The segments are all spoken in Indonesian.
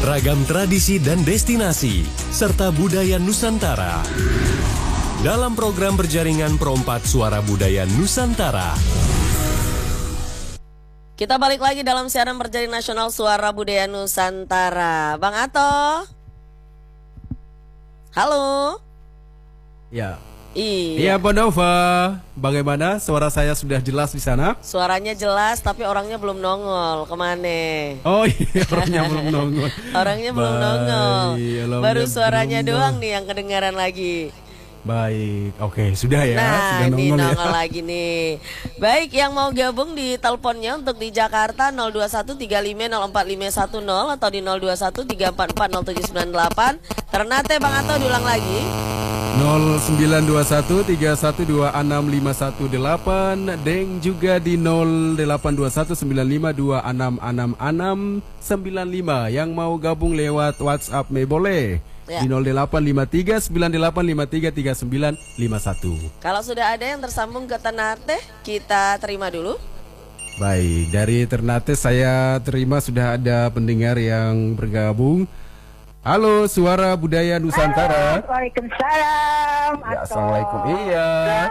ragam tradisi dan destinasi, serta budaya Nusantara. Dalam program berjaringan Perompak Suara Budaya Nusantara. Kita balik lagi dalam siaran berjaring nasional Suara Budaya Nusantara. Bang Ato. Halo. Ya. Iya. Iya, Bonova. Bagaimana? Suara saya sudah jelas di sana? Suaranya jelas, tapi orangnya belum nongol. Kemana? Oh iya, orangnya belum nongol. Orangnya belum nongol. Baru suaranya belum doang nih yang kedengaran lagi. Baik, oke, sudah ya. Nah, sudah ini nongol nongol ya. lagi nih. Baik, yang mau gabung di teleponnya untuk di Jakarta 02135045110 atau di 02134407998. Ternate Bang Ato diulang lagi. 092131265118 Deng juga di 082195266695. Yang mau gabung lewat WhatsApp boleh Ya. di 085398533951. Kalau sudah ada yang tersambung ke Ternate, kita terima dulu. Baik, dari Ternate saya terima sudah ada pendengar yang bergabung. Halo, Suara Budaya Nusantara. Halo, Waalaikumsalam. Ya, assalamualaikum. Iya.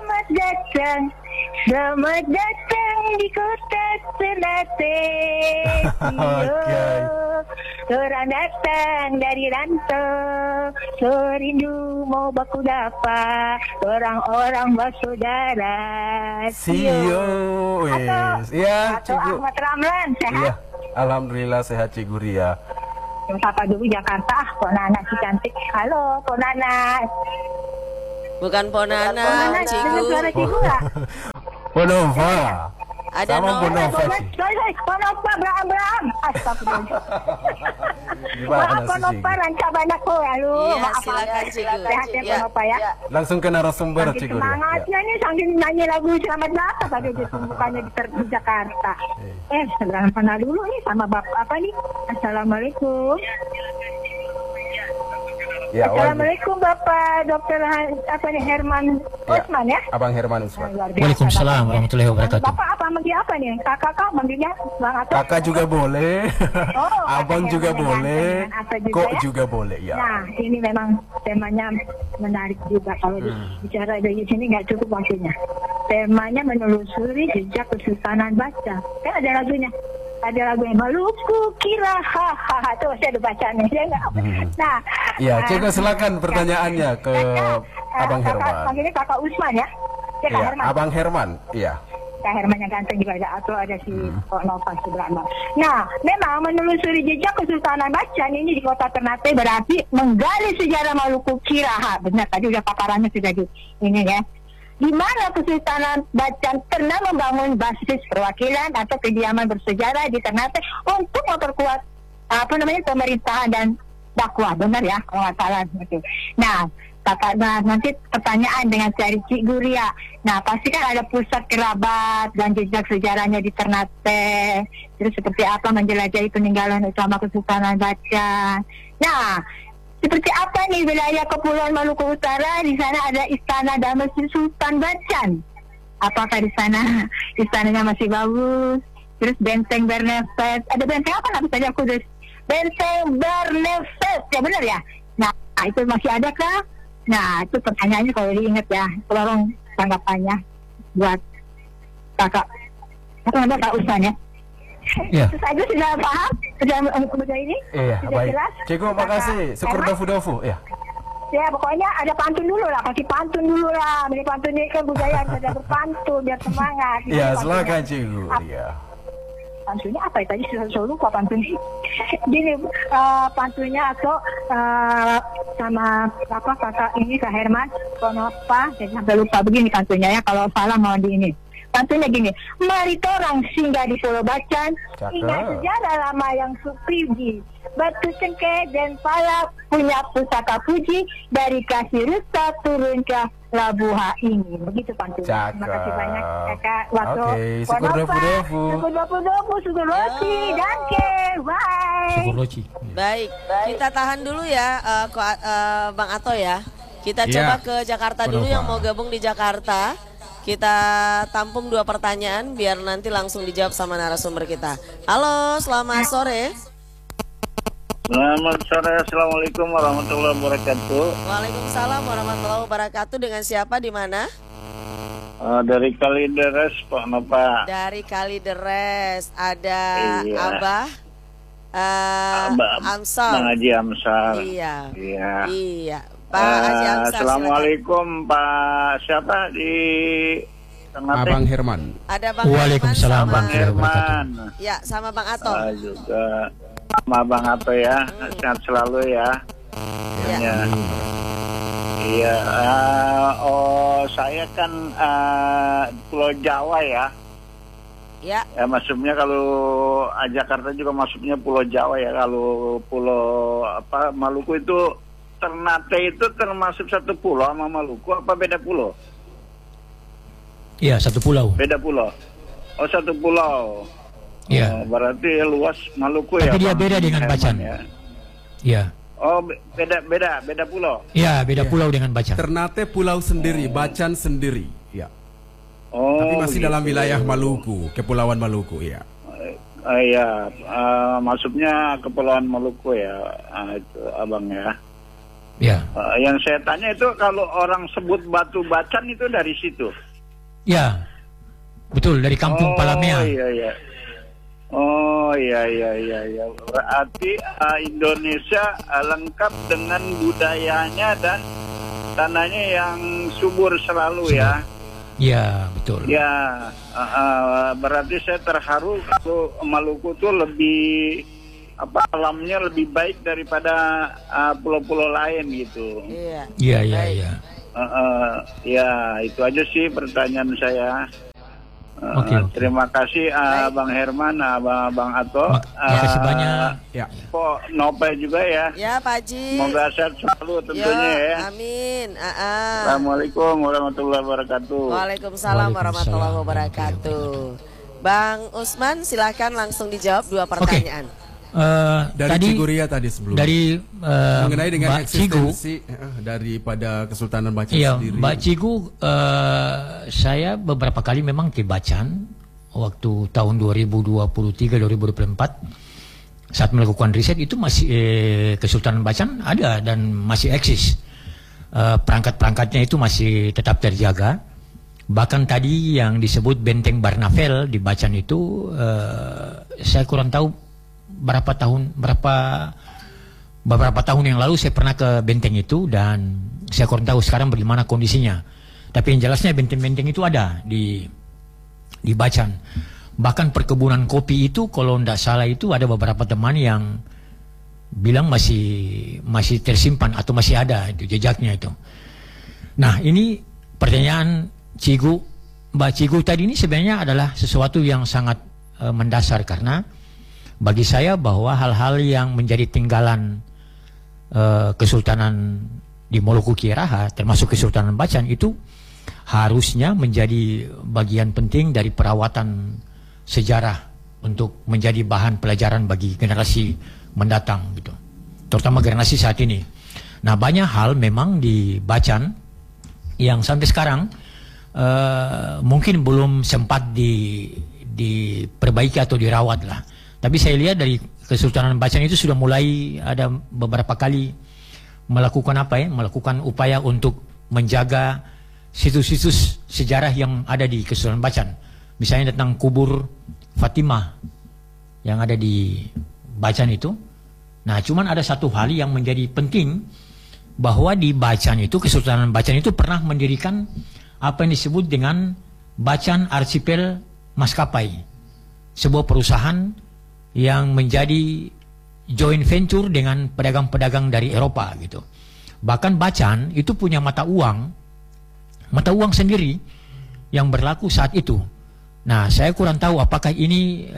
Selamat datang di kota Ternate. Okay. Orang datang dari rantau, serindu mau baku dapa, orang-orang bersaudara. Sio, Atau Ahmad Ramlan, sehat? Iya, alhamdulillah sehat Cikgu Ria. Sapa dulu Jakarta, Pok Nana si cantik. Halo, Pok Nana. Bukan Ponana, Dengar Cigu. suara Cigu nggak? Bonova. Ada Sama Bonova. Sorry, Ponova, Braham. Astagfirullah. Maaf, Ponova, rancak banakku. Halo, Iya, maaf. silakan, Cigu. Sehat ya, Iya. Ponova ya. Langsung ke narasumber Saking Cikgu Ria. semangatnya nih, sambil nyanyi lagu Selamat Datang pada bukannya di Jakarta. Selamat kenal dulu nih sama Bapak apa nih? Assalamualaikum. Ya, Assalamualaikum Bapak Dr. Herman Usman ya. Abang Herman Usman. Waalaikumsalam warahmatullahi wabarakatuh. Bapak apa manggil apa nih? Kakak manggilnya Bang Ato? Kakak juga boleh. Oh, Abang Kakak juga Herman boleh. dengan apa juga Kok ya? juga boleh ya. Nah, ini memang temanya menarik juga kalau bicara dari sini nggak cukup waktunya. Temanya menelusuri jejak kesultanan baca. Kan ada lagunya. Ada lagu yang Maluku kira hahaha tuh saya udah baca nih ya nggak? Nah, Iya, coba silakan pertanyaannya ke Abang Herman. Panggilnya Kakak Usman ya? Ya Kak Iya, Herman. Abang Herman. Iya. Kak Herman yang ganteng juga ada atau ada si Kok Nova Subrahman. Nah, memang menelusuri jejak Kesultanan Bacan ini di kota Ternate berarti menggali sejarah Maluku Kiraha. Benar tadi udah paparannya sudah di ini ya. Di mana Kesultanan Bacan pernah membangun basis perwakilan atau kediaman bersejarah di Ternate untuk memperkuat pemerintahan dan dakwah, benar ya kalau nggak salah gitu. Nah, nanti pertanyaan dengan cari Cikgu Ria. Nah, pasti kan ada pusat kerabat dan jejak sejarahnya di Ternate. Terus seperti apa menjelajahi peninggalan utama Kesultanan Bacan. Nah, seperti apa nih wilayah Kepulauan Maluku Utara? Di sana ada istana dan Masjid Sultan Bacan. Apakah di sana istananya masih bagus? Terus benteng Bernefes. Ada benteng apa? Nanti tadi aku tulis benteng Bernefes. Ya benar ya? Nah, itu masih ada kah? Nah, itu pertanyaannya kalau diingat ya. Tolong tanggapannya buat kakak. Apa namanya Kak Usman ya? Ya. Saya sudah paham? Sudah ini? Iya, Sudah baik. jelas? Cikgu, makasih. Syukur Herman? dofu-dofu. Ya. Ya pokoknya ada pantun dulu lah, kasih pantun dulu lah. Beli pantun ini kan budaya harus ada berpantun biar semangat. Iya, Pantunnya. silakan Cikgu. Iya. Pantunnya apa ya tadi saya lupa pantunnya. Gini pantunnya atau sama apa kakak ini Kak Herman, Konova, jadi sampai lupa begini pantunnya ya. Kalau salah mau di ini. Pantunnya gini, mari torang singgah di Pulau Bacan, ingat sejarah lama yang supriji. Batu cengkeh dan pala punya pusaka puji, dari kasih rusa turun ke Labuha ini. Begitu pantunnya. Terima kasih banyak kakak waktu. Oke, syukur dofu-dofu. Syukur dofu-dofu, syukur loci, danke, bye. Syukur Loci. Baik, kita tahan dulu ya Bang Ato ya. Kita Iya. coba ke Jakarta dulu Bonova. yang mau gabung di Jakarta. Kita tampung 2 pertanyaan biar nanti langsung dijawab sama narasumber kita. Halo, selamat sore. Selamat sore, Assalamualaikum warahmatullahi wabarakatuh. Waalaikumsalam warahmatullahi wabarakatuh. Dengan siapa di mana? Dari Kalideres, Pak Nova. Dari Kalideres ada Iya. Abah Amsal. Bang Haji Amsal. Iya. Iya. Iya. Pak Haji Amsal. Assalamualaikum Pak siapa di Ternate? Abang Herman. Ada Bang Waalaikumsalam, Herman Bang sama, Herman. ya sama Bang Ato. Juga sama Bang Ato ya. Sehat selalu ya. Ya. Ya. Iya. Saya kan Pulau Jawa ya. Ya. Ya maksudnya kalau Jakarta juga masuknya Pulau Jawa ya. Kalau Pulau Maluku itu Ternate itu termasuk satu pulau sama Maluku apa beda pulau? Iya, satu pulau. Beda pulau. Oh, satu pulau. Iya. Berarti luas Maluku ya. Tapi dia Bang beda dengan Herman, Bacan. ya. Iya. Oh, beda pulau. Iya, beda pulau dengan Bacan. Ternate pulau sendiri, Bacan sendiri. Ya. Oh. Tapi masih gitu. dalam wilayah Maluku, Kepulauan Maluku ya. Iya, maksudnya Kepulauan Maluku ya. Itu abang ya. Iya. Yang saya tanya itu kalau orang sebut Batu Bacan itu dari situ. Iya. Betul, dari kampung Palamea. Iya, iya. Oh iya. Berarti Indonesia lengkap dengan budayanya dan tanahnya yang subur selalu ya. Iya, betul. Ya, berarti saya terharu kalau Maluku tuh lebih alamnya lebih baik daripada pulau-pulau lain gitu. Iya. Iya. Ya, itu aja sih pertanyaan saya. Oke. Terima kasih Bang Herman, Bang Ato. Terima kasih banyak. Ya. Kok Nopel juga ya. Ya Pak Haji. Semoga sehat selalu tentunya ya. Amin. Assalamualaikum warahmatullahi wabarakatuh. Waalaikumsalam warahmatullahi wabarakatuh. Bang Usman silahkan langsung dijawab dua pertanyaan. Dari tadi Ciguria tadi sebelum dari mengenai dengan Mbak Cigu. eksistensi daripada Kesultanan Bacan Iya, sendiri. Mbak Cigu, saya beberapa kali memang ke Bacan waktu tahun 2023-2024 saat melakukan riset itu masih Kesultanan Bacan ada dan masih eksis. Perangkat-perangkatnya itu masih tetap terjaga. Bahkan tadi yang disebut Benteng Barnavel di Bacan itu saya kurang tahu beberapa tahun yang lalu saya pernah ke benteng itu dan saya kurang tahu sekarang bagaimana kondisinya. Tapi yang jelasnya benteng-benteng itu ada di Bacan. Bahkan perkebunan kopi itu kalau tidak salah itu ada beberapa teman yang bilang masih tersimpan atau masih ada itu jejaknya itu. Nah, ini pertanyaan Mbak Cigu tadi ini sebenarnya adalah sesuatu yang sangat mendasar karena bagi saya bahwa hal-hal yang menjadi tinggalan Kesultanan di Moluku Kiaraha termasuk Kesultanan Bacan itu harusnya menjadi bagian penting dari perawatan sejarah untuk menjadi bahan pelajaran bagi generasi mendatang gitu. Terutama generasi saat ini. Nah, banyak hal memang di Bacan yang sampai sekarang mungkin belum sempat diperbaiki atau dirawat lah. Tapi saya lihat dari Kesultanan Bacan itu sudah mulai ada beberapa kali melakukan upaya untuk menjaga situs-situs sejarah yang ada di Kesultanan Bacan. Misalnya tentang kubur Fatimah yang ada di Bacan itu. Nah, cuman ada satu hal yang menjadi penting bahwa di Bacan itu Kesultanan Bacan itu pernah mendirikan apa yang disebut dengan Bacan Archipel Maskapai, sebuah perusahaan yang menjadi joint venture dengan pedagang-pedagang dari Eropa gitu. Bahkan Bacan itu punya mata uang sendiri yang berlaku saat itu. Nah, saya kurang tahu apakah ini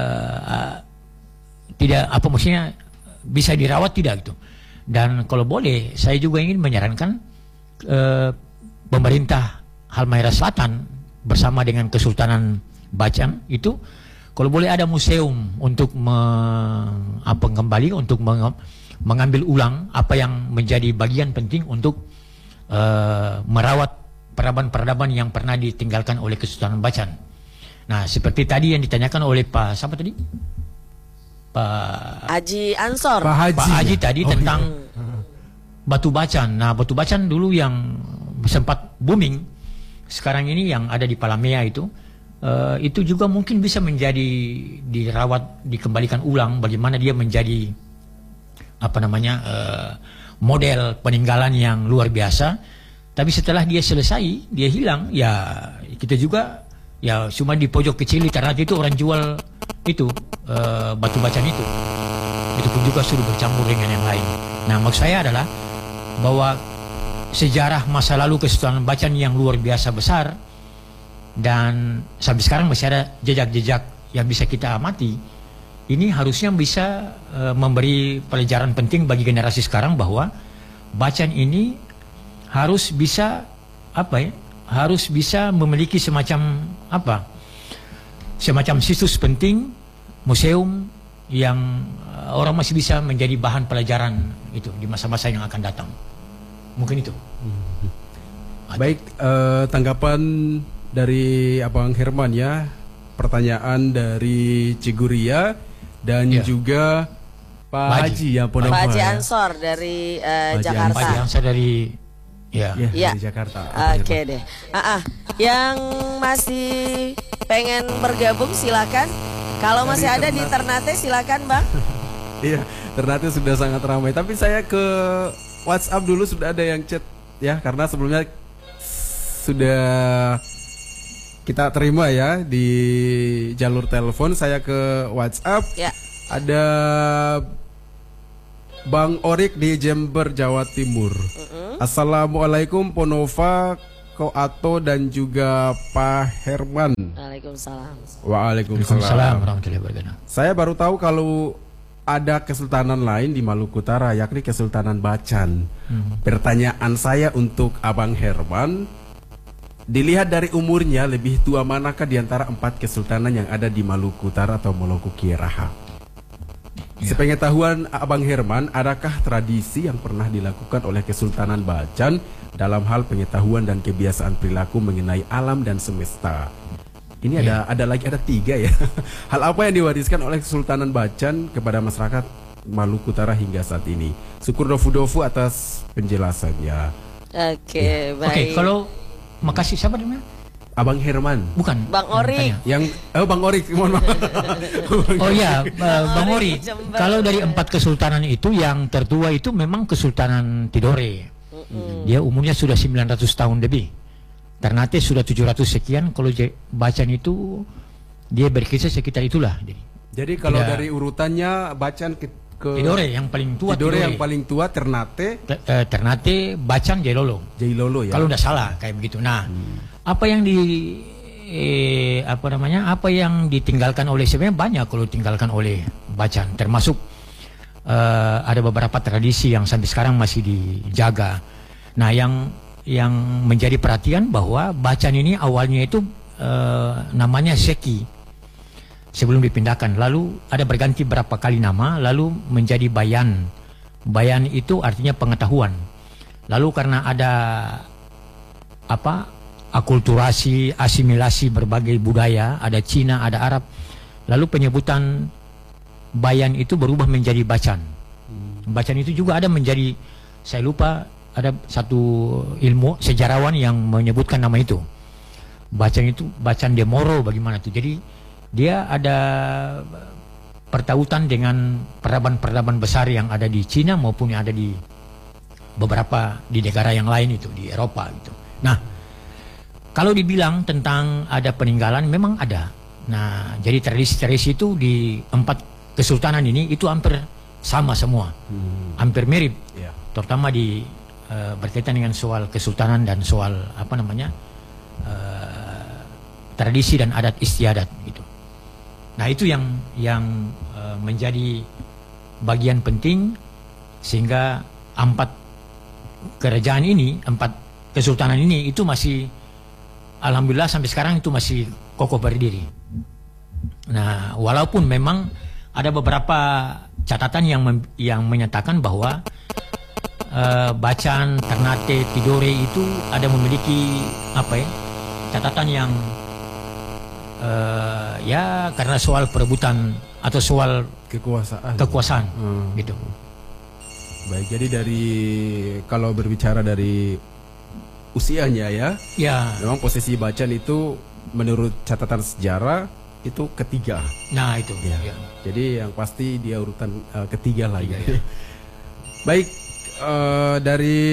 maksudnya bisa dirawat tidak gitu. Dan kalau boleh, saya juga ingin menyarankan pemerintah Halmahera Selatan bersama dengan Kesultanan Bacan itu kalau boleh ada museum untuk mengambil ulang apa yang menjadi bagian penting untuk merawat peradaban-peradaban yang pernah ditinggalkan oleh Kesultanan Bacan. Nah, seperti tadi yang ditanyakan oleh Pak siapa tadi? Pak Haji Ansor. Pak Haji tadi tentang batu bacan. Nah, batu bacan dulu yang sempat booming, sekarang ini yang ada di Palamea itu juga mungkin bisa menjadi dirawat, dikembalikan ulang, bagaimana dia menjadi model peninggalan yang luar biasa. Tapi setelah dia selesai, dia hilang, ya kita juga ya cuma di pojok kecil di Ternate itu orang jual itu batu bacan itu pun juga sudah bercampur dengan yang lain. Nah, maksud saya adalah bahwa sejarah masa lalu Kesultanan Bacan yang luar biasa besar dan sampai sekarang masih ada jejak-jejak yang bisa kita amati. Ini harusnya bisa memberi pelajaran penting bagi generasi sekarang bahwa Bacan ini harus bisa harus bisa memiliki semacam situs penting, museum yang orang masih bisa menjadi bahan pelajaran itu di masa-masa yang akan datang. Mungkin itu. Baik, tanggapan dari Abang Herman ya, pertanyaan dari Ciguria dan juga Pak Haji yang Pak Haji Ansor dari Jakarta. Pak Haji Ansor dari dari Jakarta. Oke deh. Yang masih pengen bergabung silakan. Kalau masih ada di Ternate silakan, Bang. Iya, Ternate sudah sangat ramai. Tapi saya ke WhatsApp dulu, sudah ada yang chat ya, karena sebelumnya sudah kita terima ya di jalur telepon. Saya ke WhatsApp. Ya. Ada Bang Orik di Jember, Jawa Timur. Assalamualaikum Ponova, Ko Ato dan juga Pak Herman. Waalaikumsalam. Waalaikumsalam warahmatullahi wabarakatuh. Saya baru tahu kalau ada kesultanan lain di Maluku Utara, yakni Kesultanan Bacan. Pertanyaan saya untuk Abang Herman, dilihat dari umurnya, lebih tua manakah di antara 4 kesultanan yang ada di Maluku Utara atau Maluku Kiraha? Sepengetahuan Abang Herman, adakah tradisi yang pernah dilakukan oleh Kesultanan Bacan dalam hal pengetahuan dan kebiasaan perilaku mengenai alam dan semesta? Ini ada 3 ya. Hal apa yang diwariskan oleh Kesultanan Bacan kepada masyarakat Maluku Utara hingga saat ini? Syukur dofu atas penjelasannya. Oke, baik. Oke, kalau makasih siapa namanya? Abang Herman. Bukan. Bang Orik. Bang Orik, mohon maaf. Oh iya, Bang Orik. Kalau dari 4 kesultanan itu yang tertua itu memang Kesultanan Tidore. Dia umurnya sudah 900 tahun lebih. Ternate sudah 700 sekian. Kalau Bacan itu dia berkisar sekitar itulah. Jadi kalau dari urutannya Bacan ke Tidore yang paling tua. Tidore yang paling tua, Ternate, Bacan, Jailolo ya. Kalau tidak salah kayak begitu. Nah, apa yang apa yang ditinggalkan oleh sebenarnya banyak kalau ditinggalkan oleh Bacan, termasuk ada beberapa tradisi yang sampai sekarang masih dijaga. Nah, yang menjadi perhatian bahwa Bacan ini awalnya itu namanya Seki sebelum dipindahkan, lalu ada berganti berapa kali nama, lalu menjadi Bayan. Bayan itu artinya pengetahuan. Lalu karena ada akulturasi, asimilasi berbagai budaya, ada Cina, ada Arab, lalu penyebutan Bayan itu berubah menjadi Bacan. Bacan itu juga ada menjadi, saya lupa, ada satu ilmu sejarawan yang menyebutkan nama itu. Bacan itu Bacan de Moro bagaimana itu. Jadi dia ada pertautan dengan peradaban-peradaban besar yang ada di Cina maupun yang ada di beberapa di negara yang lain itu, di Eropa gitu. Nah, kalau dibilang tentang ada peninggalan, memang ada. Nah, jadi tradisi-tradisi itu di 4 kesultanan ini itu hampir sama semua, hampir mirip, terutama di berkaitan dengan soal kesultanan dan soal tradisi dan adat istiadat gitu. Nah, itu yang menjadi bagian penting sehingga 4 kerajaan ini, 4 kesultanan ini itu masih, alhamdulillah sampai sekarang itu masih kokoh berdiri. Nah, walaupun memang ada beberapa catatan yang menyatakan bahwa Bacan, Ternate, Tidore itu ada memiliki catatan yang ya karena soal perebutan atau soal kekuasaan. gitu. Baik, jadi kalau berbicara dari usianya ya, memang posisi Bacan itu menurut catatan sejarah itu ketiga. Nah itu. Ya. Jadi yang pasti dia urutan ketiga lah. Gitu. Baik, dari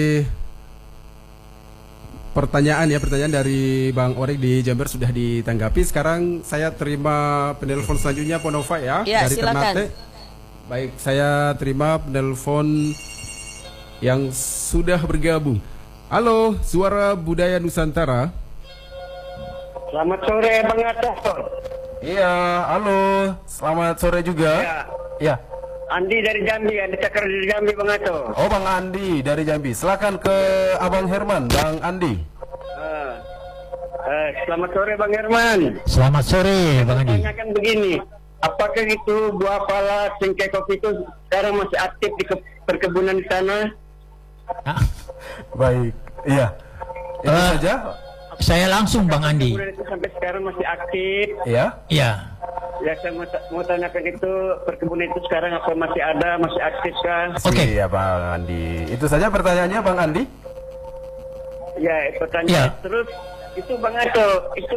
pertanyaan dari Bang Orik di Jember sudah ditanggapi. Sekarang saya terima penelpon selanjutnya Ponova ya, dari silakan. Ternate. Baik, saya terima penelpon yang sudah bergabung. Halo, Suara Budaya Nusantara. Selamat sore Bang Ato. Iya, halo. Selamat sore juga. Ya. Andi dari Jambi, Andi Cakar dari Jambi Bang Ato. Oh, Bang Andi dari Jambi. Silakan ke Abang Herman, Bang Andi. Selamat sore Bang Herman. Selamat sore Bang Andi. Tanyakan begini, apakah itu buah pala cengkeh kopi itu sekarang masih aktif di perkebunan di sana? Baik, iya. Itu saja. Saya langsung Bang Andi. Itu sampai sekarang masih aktif. Iya. Iya. Ya saya mau tanyakan itu perkebunan itu sekarang apa masih ada, masih aktif kah? Oke. Iya Bang Andi. Itu saja pertanyaannya Bang Andi. Ya, pertanyaan terus itu Bang Ato, itu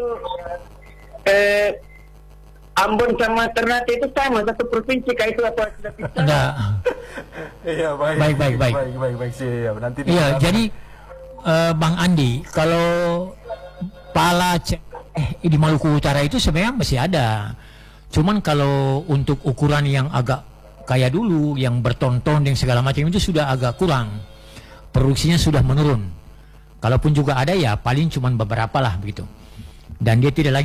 Ambon sama Ternate itu sama satu provinsi kah itu apa sudah pisah? Enggak. Iya, baik. Baik, siap. Nanti Iya, jadi Bang Andi, kalau pala di Maluku Utara itu sebenarnya masih ada. Cuman kalau untuk ukuran yang agak kayak dulu, yang berton-ton dan segala macam itu sudah agak kurang. Produksinya sudah menurun. Kalaupun juga ada ya paling cuman beberapa lah begitu. Dan dia tidak lagi